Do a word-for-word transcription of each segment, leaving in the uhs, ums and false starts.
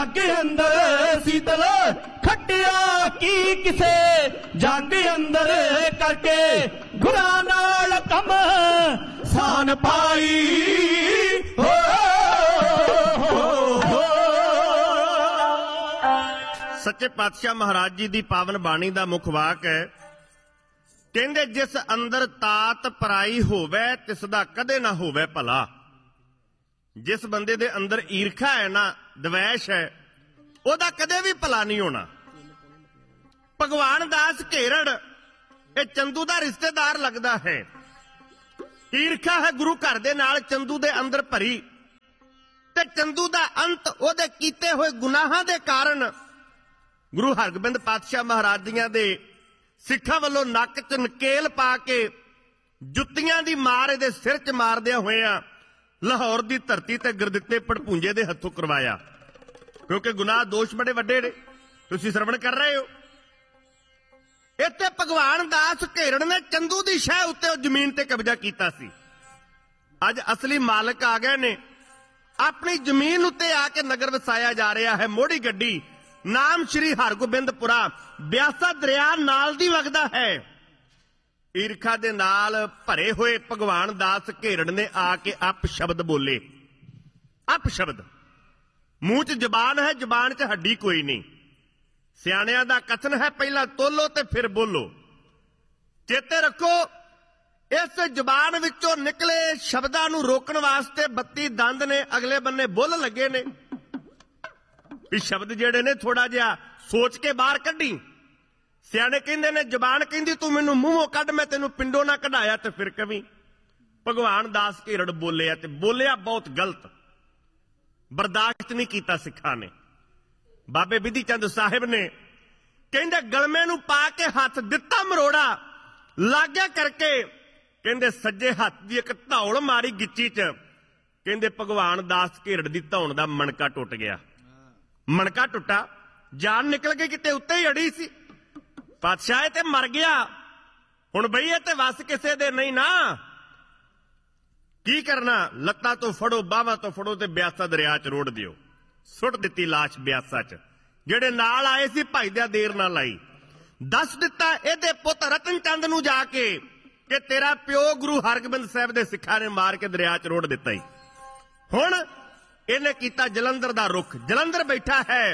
जग अंदर शीतल खटिया की किसे जग अंदर करके गुरा नाल कम सान पाई हो, हो, हो। सच्चे पातशाह महाराज जी दी पावन बाणी दा मुख वाक है, कहंदे जिस अंदर तात पराई होवे तिसदा कदे ना होवे भला। जिस बंदे दे अंदर ईर्खा है ना, द्वेष है, ओदा कदे भी भला नहीं होना। भगवान दास घेरड़ ये चंदू दा रिश्तेदार लगदा है। ईर्खा है गुरु घर दे नाल चंदू दे अंदर भरी, ते चंदू दा अंत ओदे कीते होए गुनाहां दे कारण गुरु हरगोबिंद पातशाह महाराज दियां दे सिखां वल्लों नक च नकेल पा के जुत्तियां दी मार इहदे सिर च मारदियां होइयां लाहौर दी धरती ते गुरदित्ते पड़पूंजे दे हत्थों करवाया, क्योंकि गुनाह दोष बड़े वड्डे ने। तुसीं श्रवण कर रहे हो। इत्थे भगवान दास घेरड़ ने चंदू दी शह उत्ते जमीन ते कब्जा कीता सी। अज असली मालक आ गए ने। अपनी जमीन उत्ते आके नगर वसाया जा रहा है। मोड़ी गड्डी नाम श्री हरगोबिंदपुरा, ब्यासा दरिया नाल दी वगदा है। ईर्खा दे नाल भरे हुए भगवान दास घेरड़ ने आके अप शब्द बोले। अप शब्द, मूंह च जबान है, जबान च हड्डी कोई नहीं। सियाणियां दा कथन है, पहला तोलो ते फिर बोलो। चेते रखो, इस जबान विचों निकले शब्दां नूं रोकण वास्ते बत्ती दंद ने अगले बन्ने बुल लगे ने। भी शब्द जेड़े ने थोड़ा जिहा सोच के बाहर कड्डी। सियाणे कहंदे ने जबान कहंदी तू मैनूं मूंहों कढ, मैं तैनूं पिंडों ना कढाया ते फिर कवी। भगवान दास घेरड़ बोलिया ते बोलिया बहुत गलत, बर्दाश्त नहीं कीता सिखां ने। बाबे बिधि चंद साहिब ने कहंदे गलमे नूं पा के हथ दिता मरोड़ा, लाग्या करके कहंदे सज्जे हथ दी एक धौल मारी गिच्ची च। कहंदे भगवान दास घेरड़ दी धौण दा मणका टुट गया। मणका टुटा, जान निकल गई, किते उत्ते ही अड़ी सी। पातशाह ते मर गया, हुण बई ते वस किसे दे नहीं ना। की करना, लत्तां तो फड़ो, बाहां तो फड़ो ते ब्यासा दरिया च रोड़ दिओ। सुट दित्ती लाश ब्यासा च। जेड़े नाल आए सी भाई दा देर ना लाई। दस दिता इहदे पुत रतन चंद नूं जाके कि तेरा प्यो गुरु हरगोबिंद साहिब दे सिखां ने मार के दरिया च रोड़ दिता ही। हुण इहने कीता जलंधर दा रुख। जलंधर बैठा है।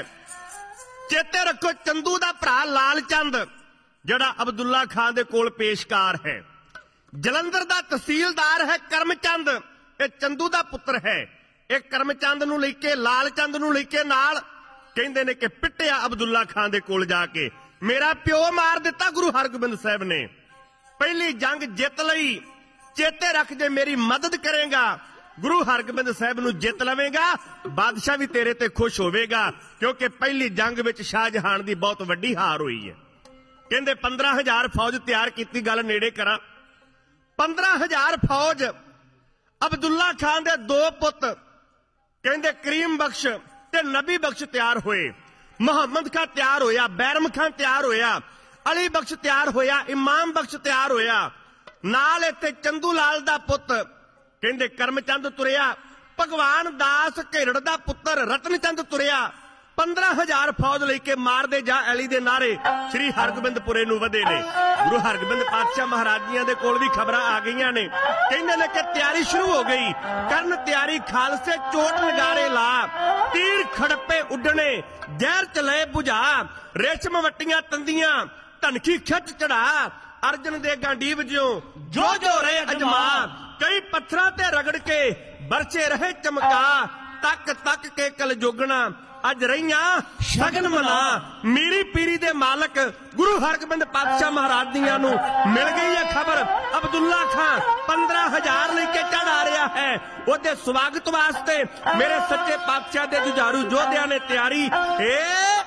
चेते रखो, चंदू दा भरा लाल चंद जड़ा अब्दुल्ला खान दे कोल पेशकार है। जलंधर दा तहसीलदार है करमचंद, ये चंदू दा पुत्र है। एक करमचंद नूं लेके लाल चंद नूं लेके नाल कहंदे ने कि पिटिया अब्दुल्ला खान दे कोल जाके, मेरा प्यो मार दिता गुरु हरगोबिंद साहिब ने। पहली जंग जित लई, चेते रख जे मेरी मदद करेगा गुरु हरगोबिंद साहिब नूं जित लवेगा, बादशाह भी तेरे ते खुश होवेगा, क्योंकि पहली जंग विच शाहजहान दी बहुत वड्डी हार हुई है। कहंदे पंद्रह हजार फौज तैयार कीती, गल नेड़े करा। पंद्रह हजार फौज, अब्दुल्ला खान दे दो पुत कहंदे करीम बख्श ते नबी बख्श तैयार होए। मुहम्मद खां तैयार होया, बैरम खां तैयार होया, अली बख्श तैयार होया, इमाम बख्श तैयार होया। नाल इत्थे चंदू लाल दा पुत कहंदे करमचंद तुरिया। भगवान दास घेरड़ दा पुत्र रतन चंद तुरिया। पंद्रह हजार फौज लेके मार दे जा अली दे नारे श्री हरगोबिंदपुरे नूं वधे ने। गुरु हरगोबिंद पातशाह महाराजियां दे कोल भी खबरां आ गईयां ने। कहंदे ने कि तैयारी शुरू हो गई, करन तैयारी खालसे चोट नगारे ला, तीर खड़पे उड्डणे, जहर चले बुझा, रेशम वट्टियां तंदियां, धनखी खिच चढ़ा, अर्जन दे गांडीव ज्यों जो जो रहे अजमा, कई पत्थरां ते रगड़ के बरछे रहे चमका, तक तक के कल जोगना अज रहियां शगन मना। मीरी पीरी दे मालक गुरु हरगोबिंद पातशाह महाराज दियां नूं मिल गई है खबर, अब्दुल्ला खां पंद्रह हजार लेके चढ़ आ रहा है। ओदे स्वागत वास्ते मेरे सच्चे पातशाह दे जुझारू योद्धियां ने तैयारी